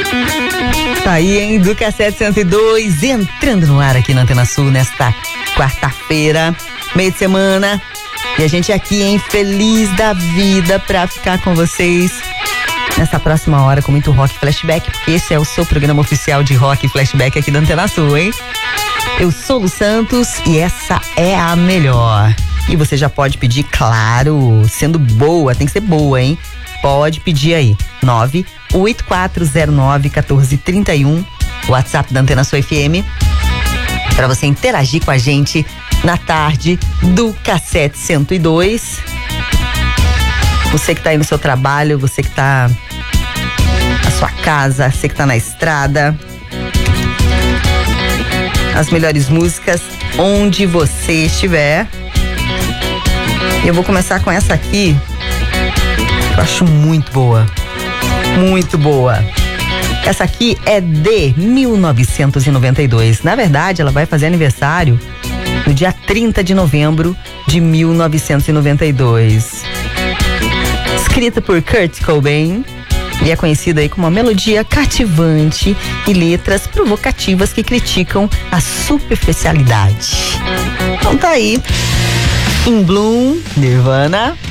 Tá aí, hein? Do Cassete 102, entrando no ar aqui na Antena Sul nesta quarta-feira, meio de semana. E a gente aqui, hein? Feliz da vida pra ficar com vocês nessa próxima hora com muito rock flashback, porque esse é o seu programa oficial de rock flashback aqui da Antena Sul, hein? Eu sou Lu Santos e essa é a melhor. E você já pode pedir, claro, sendo boa, tem que ser boa, hein? Pode pedir aí, 98409-1431, WhatsApp da Antena Sul FM, para você interagir com a gente na tarde do Cassete 102. Você que tá aí no seu trabalho, você que tá na sua casa, você que tá na estrada. As melhores músicas onde você estiver. E eu vou começar com essa aqui, que eu acho muito boa. Muito boa. Essa aqui é de 1992. Na verdade, ela vai fazer aniversário no dia 30 de novembro de 1992. Escrita por Kurt Cobain e é conhecida aí como uma melodia cativante e letras provocativas que criticam a superficialidade. Então tá aí, In Bloom, Nirvana.